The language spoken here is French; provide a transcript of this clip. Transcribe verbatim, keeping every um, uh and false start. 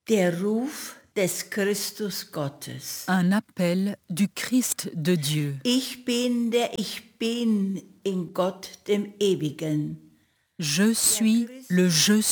Der Ruf des Christus Gottes. Un appel du Christ de Dieu. Ich bin der Ich Bin in Gott dem Ewigen. Je suis le Je